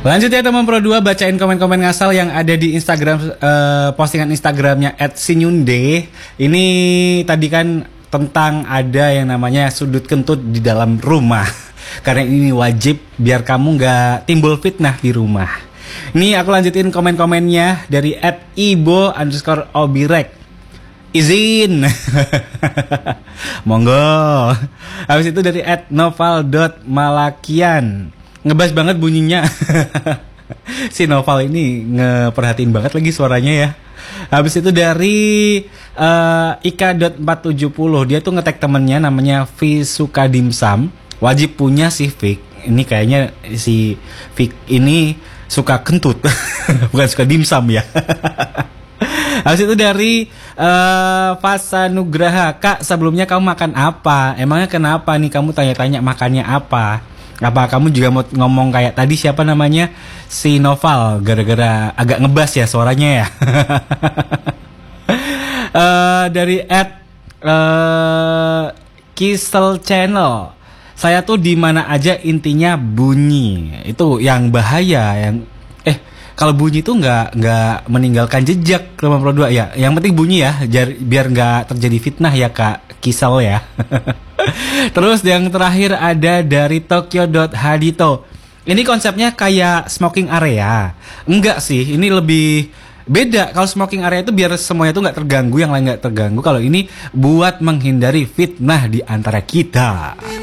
Lanjut ya teman Pro 2, bacain komen-komen ngasal yang ada di Instagram, postingan Instagramnya @sinyunde. Ini tadi kan tentang ada yang namanya sudut kentut di dalam rumah. Karena ini wajib biar kamu gak timbul fitnah di rumah. Ini aku lanjutin komen-komennya dari @ibo_obirek. Izin. Monggo. Habis itu dari @noval.malakian. Ngebas banget bunyinya. Si Noval ini ngeperhatiin banget lagi suaranya ya. Habis itu dari Ika.470. Dia tuh nge-tag temennya namanya Visuka Dimsum. Wajib punya si Vic. Ini kayaknya si Vic ini suka kentut. Bukan suka dimsum ya. Habis itu dari Fasa Nugraha. Kak, sebelumnya kamu makan apa? Emangnya kenapa nih kamu tanya-tanya makannya apa? Apa kamu juga mau ngomong kayak tadi siapa namanya? Si Noval, gara-gara agak ngebas ya suaranya ya. Dari Kisel Channel. Saya tuh di mana aja intinya bunyi. Itu yang bahaya, yang kalau bunyi tuh nggak meninggalkan jejak teman Pro 2 ya. Yang penting bunyi ya, biar nggak terjadi fitnah ya Kak Kisel ya. Terus yang terakhir ada dari Tokyo.hadito. Ini konsepnya kayak smoking area. Enggak sih, ini lebih beda. Kalau smoking area itu biar semuanya tuh nggak terganggu, yang lain nggak terganggu. Kalau ini buat menghindari fitnah di antara kita.